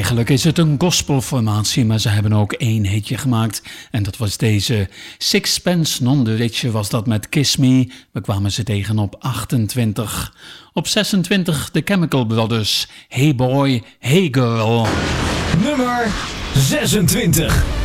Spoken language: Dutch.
Eigenlijk is het een gospelformatie, maar ze hebben ook één hitje gemaakt. En dat was deze Sixpence None the Richer was dat met Kiss Me. We kwamen ze tegen op 28. Op 26 The Chemical Brothers, Hey Boy, Hey Girl. Nummer 26.